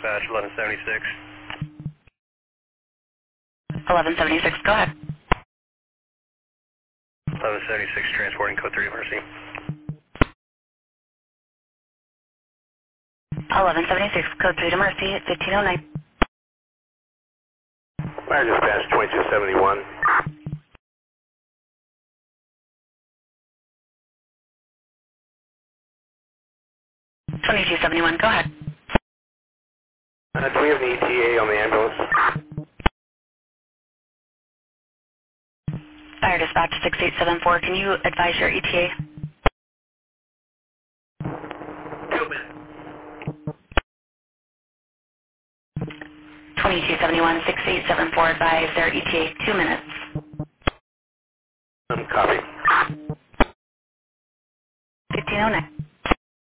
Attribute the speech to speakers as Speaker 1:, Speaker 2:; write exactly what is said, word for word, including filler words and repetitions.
Speaker 1: dispatch, eleven seventy-six.
Speaker 2: eleven seventy-six, go ahead.
Speaker 1: eleven seventy-six, transporting code three to Mercy.
Speaker 2: eleven seventy-six, code three to Mercy, fifteen oh nine.
Speaker 1: Fire dispatch, twenty-two seventy-one.
Speaker 2: twenty-two seventy-one, go ahead.
Speaker 1: Uh, do we have an E T A on the ambulance?
Speaker 2: Fire dispatch six eight seven four, can you advise your E T A?
Speaker 1: Two minutes.
Speaker 2: twenty-two seventy-one, six eight seven four, advise their E T A, two minutes.
Speaker 1: Um, copy.
Speaker 2: fifteen oh nine.